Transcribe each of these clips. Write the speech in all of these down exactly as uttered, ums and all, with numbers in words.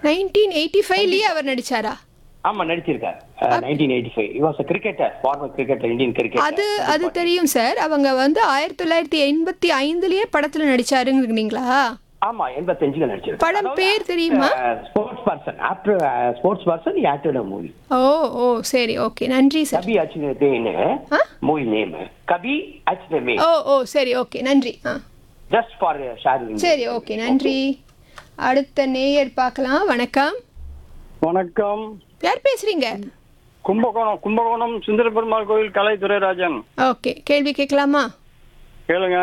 Nineteen eighty ஃபைவ்லயே அவர் நடிச்சாரா? ஆமா நடிச்சிருக்காரு. Nineteen eighty five he was a cricketer, former cricketer, Indian cricketer. அது அது தெரியும் சார். அவங்க வந்து ஆயிரத்தி தொள்ளாயிரத்தி எண்பத்தி ஐந்துலயே படத்துல நடிச்சாருங்களா? ஆமா எண்பத்தஞ்சுல நடிச்சிருக்காரு. படம் பேர் தெரியுமா? Sports person. After sports person he acted a movie. ஓ ஓ சரி ஓகே நன்றி சார். கபி அச்சுனேன்னு மூவி நேம். கபி அச்சுனே. ஓ ஓ சரி ஓகே நன்றி. Just for sharing. சரி ஓகே நன்றி. அடுத்த நேயர் பார்க்கலாம். வணக்கம். வணக்கம். யார் பேசுறீங்க? கும்பகோணம் கும்பகோணம் சுந்தர பெருமாள் கோயில் கலைத்துறை ராஜன். ஓகே கேள்வி கேட்கலாமா? கேளுங்க.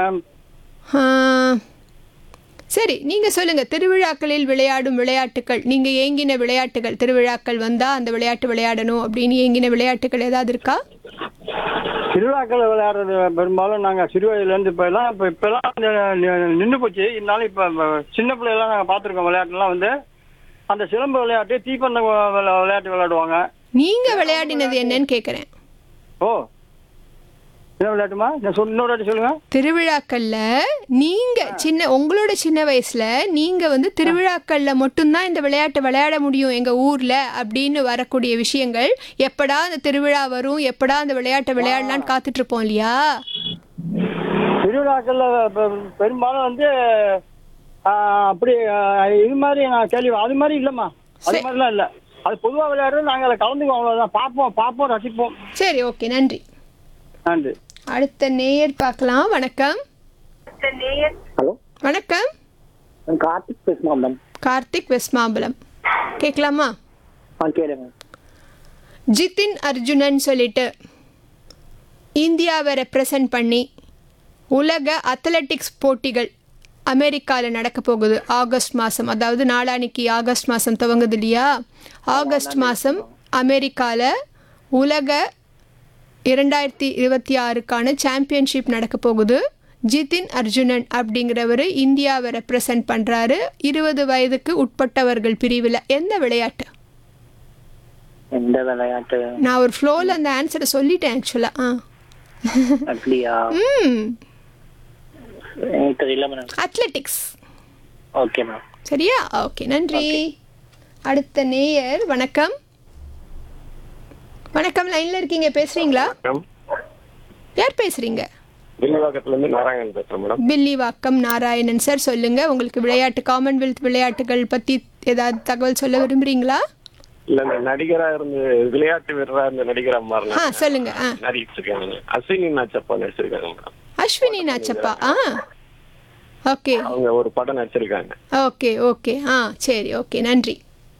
சரி நீங்க சொல்லுங்க. திருவிழாக்களில் விளையாடும் விளையாட்டுகள், நீங்க ஏங்கின விளையாட்டுகள், திருவிழாக்கள் வந்தா அந்த விளையாட்டு விளையாடணும் அப்படின்னு ஏங்கின விளையாட்டுகள் ஏதாவது இருக்கா? திருவிழாக்கள் விளையாடுறது பெரும்பாலும் நாங்க சிறு வயதுல இருந்து இப்ப எல்லாம் இப்ப இப்ப எல்லாம் நின்று போச்சு. இருந்தாலும் இப்ப சின்ன பிள்ளைலாம் நாங்க பாத்துருக்கோம். விளையாட்டுலாம் வந்து அந்த சிலம்பு விளையாட்டு, தீப்பந்தம் விளையாட்டு விளையாடுவாங்க. நீங்க விளையாடினது என்னன்னு கேக்குறேன். ஓ என்ன விளையாட்டுமா? இன்னொரு சொல்லுங்க. திருவிழாக்கள்ல நீங்க சின்ன உங்களோட சின்ன வயசுல நீங்க வந்து திருவிழாக்கள்ல மட்டும்தான் இந்த விளையாட்டு விளையாட முடியும் எங்க ஊர்ல அப்படின்னு வரக்கூடிய விஷயங்கள், எப்படா அந்த திருவிழா வரும், எப்படா அந்த விளையாட்டை விளையாடலான்னு காத்துட்டு இருப்போம் இல்லையா? திருவிழாக்கள்ல பெரும்பாலும் வந்து அப்படி இது மாதிரி நான் கேள்வி அது மாதிரி இல்லம்மா. அது மாதிரிலாம் இல்ல. அது பொதுவா விளையாடுறது நாங்க அதில் கலந்துக்குவோம். அவ்வளவுதான். பார்ப்போம் பார்ப்போம் ரசிப்போம். சரி ஓகே நன்றி. நன்றி. அடுத்த நேயர் பார்க்கலாம். வணக்கம். ஹலோ வணக்கம். கார்த்திக் வெஸ்மாம்பலம். கார்த்திக் வெஸ்மாம்பலம் கேட்கலாமா? கேளுங்க. ஜிதின் அர்ஜுனன் சொல்லிட்டு இந்தியாவை ரெப்ரசன்ட் பண்ணி உலக அத்லெட்டிக்ஸ் போட்டிகள் அமெரிக்காவில் நடக்க போகுது ஆகஸ்ட் மாதம். அதாவது நாளானிக்கு ஆகஸ்ட் மாதம் துவங்குது இல்லையா? ஆகஸ்ட் மாதம் அமெரிக்காவில் உலக இரண்டாயிரத்தி இருபத்தி ஆறுக்கான சாம்பியன்ஷிப் நடக்க போகுது. ஜிதின் அர்ஜுனன் அப்படிங்கிறவர் இந்தியாவை ரெப்ரசன்ட் பண்ணுறாரு. இருபது வயதுக்கு உட்பட்டவர்கள் பிரிவில். எந்த விளையாட்டு? எந்த விளையாட்டு? நான் ஒரு ஃப்ளோவில் அந்த ஆன்சரை சொல்லிட்டேன் ஆக்சுவலாக. ஆ அப்படியா? ம் தெரியல மேடம். அத்லெட்டிக்ஸ். Okay ma'am. சரியா? ஓகே நன்றி. அடுத்த நேயர். வணக்கம். வணக்கம் லைன்ல இருக்கீங்க, பேசுறீங்களா? யார் பேசுறீங்க? பில்லிவாக்கத்துல இருந்து நாராயணன் பேசுறேன் மேடம். பில்லிவாக்கம் நாராயணன் சார் சொல்லுங்க. உங்களுக்கு விளையாட்டு காமன்வெல்த் விளையாட்டுகள் பத்தி ஏதாவது தகவல் சொல்ல விரும்புறீங்களா? இல்ல நடிகரா இருந்து விளையாட்டு வீரரா இருந்து நடிகரா மாறலாம். ஆ சொல்லுங்க. ஆ நடிச்சிட்டு இருக்காங்க. அஸ்வினி நாச்சப்பா நடிச்சிருக்காங்க மேடம். அஸ்வினி நாச்சப்பா. ஆ ஓகே. அவங்க ஒரு படம் நடிச்சிருக்காங்க. Okay okay. ஆ சரி ஓகே நன்றி.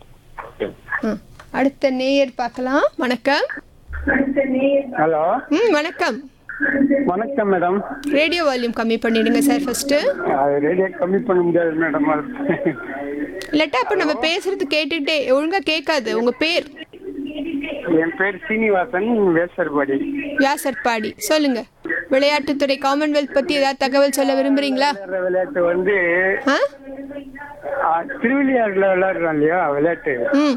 அடுத்த நேயர் பார்க்கலாம். வணக்கம். ஹலோ. ம் வணக்கம். வணக்கம் மேடம். ரேடியோ வால்யூம் கம்மி பண்ணிடுங்க சார் ஃபர்ஸ்ட். ரேடியோ கம்மி பண்ண முடியாது மேடம். இல்லாட்டா அப்ப நம்ம பேசுறது கேட்டுட்டே ஒழுங்கா கேட்காது. உங்க பேர்? என் பேர் சீனிவாசன், வேசர்பாடி. வியாசர்பாடி. சொல்லுங்க. விளையாட்டுத்துறை காமன்வெல்த் பத்தி ஏதாவது தகவல் சொல்ல விரும்புறீங்களா? விளையாட்டு வந்து திருவிளையாடுல விளையாடுறோம் இல்லையா விளையாட்டு. ம்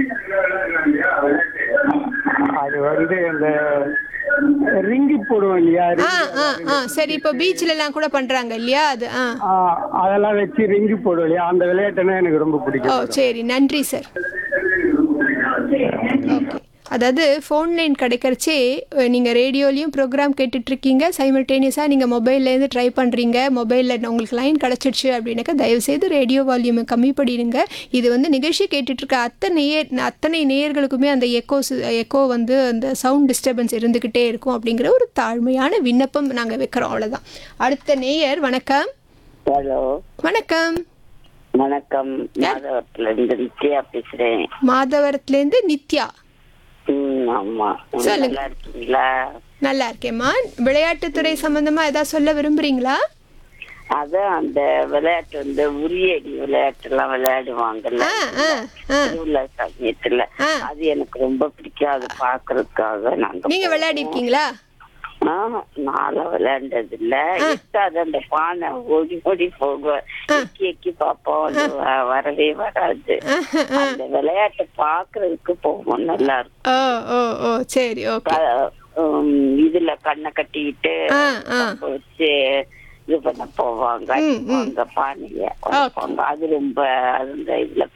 அது வந்து அந்த ரிங்கி போடுவோம் இல்லையா? ஆ ஆ ஆ சரி. இப்போ பீச்ல எல்லாம் கூட பண்றாங்க இல்லையா? அது ஆ அதெல்லாம் வச்சு ரிங்கி போடுவோம் இல்லையா? அந்த விளையாட்டுன்னா எனக்கு ரொம்ப பிடிக்கும். ஓ சரி நன்றி சார். ஓகே. அதாவது ஃபோன் லைன் கிடைக்கிறச்சே நீங்கள் ரேடியோலையும் ப்ரோக்ராம் கேட்டுட்ருக்கீங்க, சைமல்டேனியஸாக நீங்கள் மொபைல்லேருந்து ட்ரை பண்ணுறீங்க. மொபைலில் உங்களுக்கு லைன் கிடச்சிடுச்சு அப்படின்னாக்கா தயவுசெய்து ரேடியோ வால்யூமை கம்மி பண்ணிடுங்க. இது வந்து நிகழ்ச்சி கேட்டுட்ருக்க அத்தனை நேயர் அத்தனை நேயர்களுக்குமே அந்த எக்கோ எக்கோ வந்து அந்த சவுண்ட் டிஸ்டர்பன்ஸ் இருந்துக்கிட்டே இருக்கும் அப்படிங்கிற ஒரு தாழ்மையான விண்ணப்பம் நாங்கள் வைக்கிறோம். அவ்வளோதான். அடுத்த நேயர். வணக்கம். ஹலோ வணக்கம். வணக்கம். மாதவரத்துலேருந்து நித்யா பேசுகிறேன். மாதவரத்துலேருந்து நித்யா. ஆமா. சொல்லுங்க. நல்லா இருக்கீங்களா? நல்லா இருக்கேம்மா. விளையாட்டுத்துறை சம்பந்தமா ஏதாவது சொல்ல விரும்புறீங்களா? அதான் அந்த விளையாட்டு வந்து உரியடி விளையாட்டு எல்லாம் விளையாடுவாங்கல்ல திருவிழா சமயத்துல. அது எனக்கு ரொம்ப பிடிக்கும். அது பாக்குறதுக்காக நாங்க. நீங்க விளையாடி இருக்கீங்களா? நாள விளையாண்டது இல்ல. எட்டாவது அந்த பானை ஓடி ஓடி போகும், எக்கி எக்கி பாப்போம். அது வரவே வராது. அந்த விளையாட்டை பாக்குறதுக்கு போவோம். நல்லா இருக்கும். சரி ஓகே. இதுல கண்ணை கட்டிக்கிட்டு வச்சு இது பண்ண போவாங்க. அங்க பானைய அது ரொம்ப அந்த இதுல